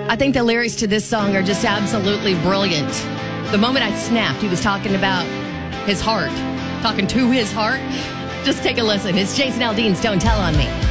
I think the lyrics to this song are just absolutely brilliant. The moment I snapped, he was talking about his heart, talking to his heart. Just take a listen. It's Jason Aldean's Don't Tell on Me.